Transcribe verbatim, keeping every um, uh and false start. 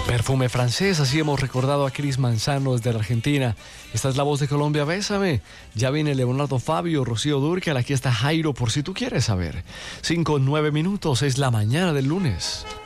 Perfume francés, así hemos recordado a Cris Manzano desde la Argentina. Esta es La Voz de Colombia, Bésame. Ya viene Leonardo Fabio, Rocío Dúrcal, aquí está Jairo por si tú quieres saber. Cinco, nueve minutos, es la mañana del lunes.